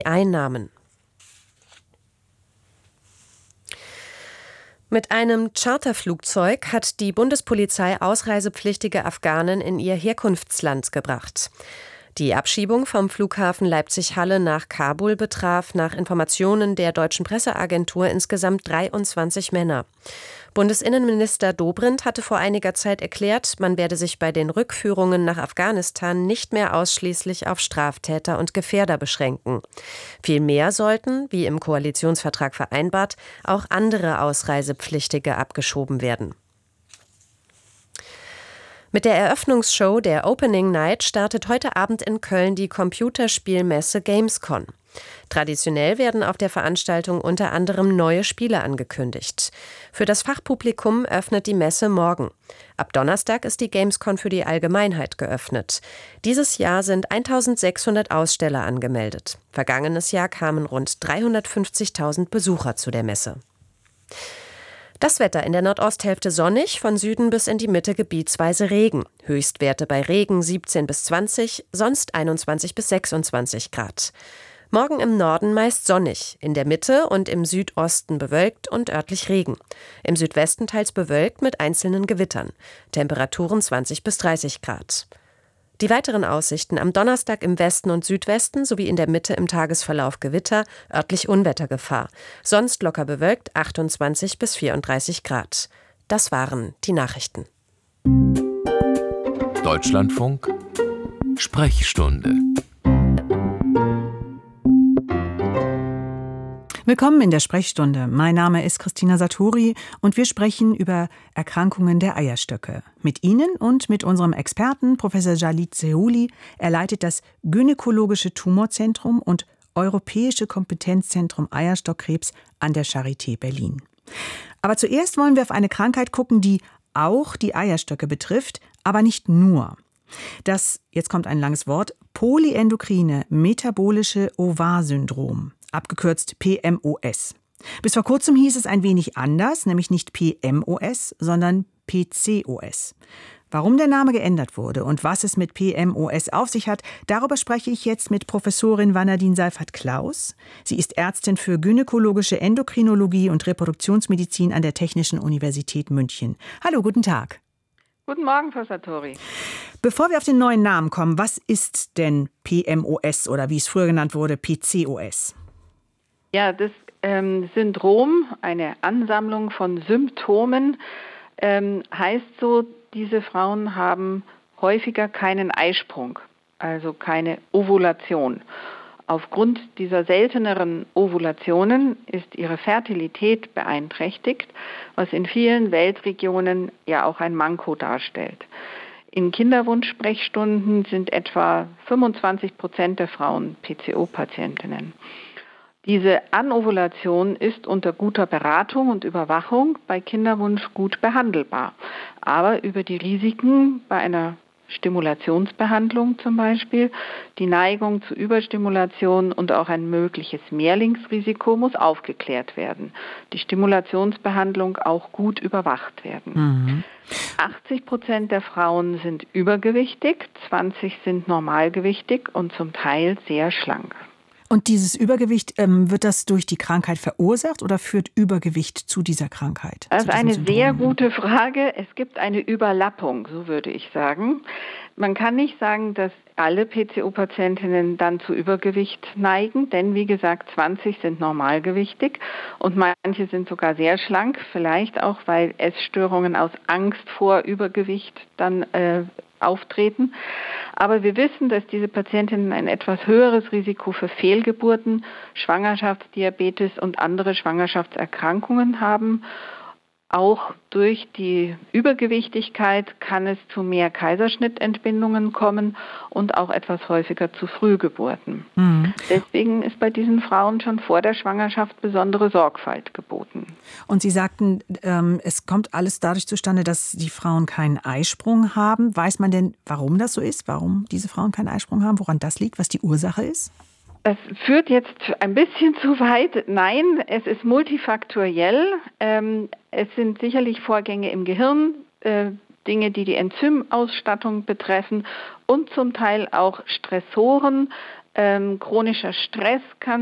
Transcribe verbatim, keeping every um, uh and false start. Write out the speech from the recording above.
Einnahmen. Mit einem Charterflugzeug hat die Bundespolizei ausreisepflichtige Afghanen in ihr Herkunftsland gebracht. Die Abschiebung vom Flughafen Leipzig-Halle nach Kabul betraf nach Informationen der deutschen Presseagentur insgesamt dreiundzwanzig Männer. Bundesinnenminister Dobrindt hatte vor einiger Zeit erklärt, man werde sich bei den Rückführungen nach Afghanistan nicht mehr ausschließlich auf Straftäter und Gefährder beschränken. Vielmehr sollten, wie im Koalitionsvertrag vereinbart, auch andere Ausreisepflichtige abgeschoben werden. Mit der Eröffnungsshow der Opening Night startet heute Abend in Köln die Computerspielmesse Gamescom. Traditionell werden auf der Veranstaltung unter anderem neue Spiele angekündigt. Für das Fachpublikum öffnet die Messe morgen. Ab Donnerstag ist die Gamescom für die Allgemeinheit geöffnet. Dieses Jahr sind eintausendsechshundert Aussteller angemeldet. Vergangenes Jahr kamen rund dreihundertfünfzigtausend Besucher zu der Messe. Das Wetter: in der Nordosthälfte sonnig, von Süden bis in die Mitte gebietsweise Regen. Höchstwerte bei Regen siebzehn bis zwanzig, sonst einundzwanzig bis sechsundzwanzig Grad. Morgen im Norden meist sonnig, in der Mitte und im Südosten bewölkt und örtlich Regen. Im Südwesten teils bewölkt mit einzelnen Gewittern. Temperaturen zwanzig bis dreißig Grad. Die weiteren Aussichten: am Donnerstag im Westen und Südwesten sowie in der Mitte im Tagesverlauf Gewitter, örtlich Unwettergefahr. Sonst locker bewölkt, achtundzwanzig bis vierunddreißig Grad. Das waren die Nachrichten. Deutschlandfunk Sprechstunde. Willkommen in der Sprechstunde. Mein Name ist Christina Satori und wir sprechen über Erkrankungen der Eierstöcke. Mit Ihnen und mit unserem Experten Professor Jalid Sehouli. Er leitet das Gynäkologische Tumorzentrum und Europäische Kompetenzzentrum Eierstockkrebs an der Charité Berlin. Aber zuerst wollen wir auf eine Krankheit gucken, die auch die Eierstöcke betrifft, aber nicht nur. Das, jetzt kommt ein langes Wort, polyendokrine metabolische Ovar-Syndrom, abgekürzt P M O S. Bis vor kurzem hieß es ein wenig anders, nämlich nicht P M O S, sondern P C O S. Warum der Name geändert wurde und was es mit P M O S auf sich hat, darüber spreche ich jetzt mit Professorin Vanadine Seyffert-Klaus. Sie ist Ärztin für gynäkologische Endokrinologie und Reproduktionsmedizin an der Technischen Universität München. Hallo, guten Tag. Guten Morgen, Frau Satori. Bevor wir auf den neuen Namen kommen, was ist denn P M O S oder wie es früher genannt wurde, P C O S? Ja, das ähm, Syndrom, eine Ansammlung von Symptomen, ähm, heißt so, diese Frauen haben häufiger keinen Eisprung, also keine Ovulation. Aufgrund dieser selteneren Ovulationen ist ihre Fertilität beeinträchtigt, was in vielen Weltregionen ja auch ein Manko darstellt. In Kinderwunschsprechstunden sind etwa fünfundzwanzig Prozent der Frauen P C O-Patientinnen. Diese Anovulation ist unter guter Beratung und Überwachung bei Kinderwunsch gut behandelbar. Aber über die Risiken bei einer Stimulationsbehandlung zum Beispiel, die Neigung zu Überstimulation und auch ein mögliches Mehrlingsrisiko muss aufgeklärt werden. Die Stimulationsbehandlung auch gut überwacht werden. Mhm. achtzig Prozent der Frauen sind übergewichtig, zwanzig sind normalgewichtig und zum Teil sehr schlank. Und dieses Übergewicht, ähm, wird das durch die Krankheit verursacht oder führt Übergewicht zu dieser Krankheit? Das ist eine sehr gute Frage. Es gibt eine Überlappung, so würde ich sagen. Man kann nicht sagen, dass alle P C O-Patientinnen dann zu Übergewicht neigen, denn wie gesagt, zwanzig sind normalgewichtig und manche sind sogar sehr schlank, vielleicht auch, weil Essstörungen aus Angst vor Übergewicht dann äh, auftreten. Aber wir wissen, dass diese Patientinnen ein etwas höheres Risiko für Fehlgeburten, Schwangerschaftsdiabetes und andere Schwangerschaftserkrankungen haben. Auch durch die Übergewichtigkeit kann es zu mehr Kaiserschnittentbindungen kommen und auch etwas häufiger zu Frühgeburten. Mhm. Deswegen ist bei diesen Frauen schon vor der Schwangerschaft besondere Sorgfalt geboten. Und Sie sagten, ähm, es kommt alles dadurch zustande, dass die Frauen keinen Eisprung haben. Weiß man denn, warum das so ist? Warum diese Frauen keinen Eisprung haben? Woran das liegt? Was die Ursache ist? Das führt jetzt ein bisschen zu weit. Nein, es ist multifaktoriell. Ähm, es sind sicherlich Vorgänge im Gehirn, äh, Dinge, die die Enzymausstattung betreffen und zum Teil auch Stressoren, Ähm, chronischer Stress kann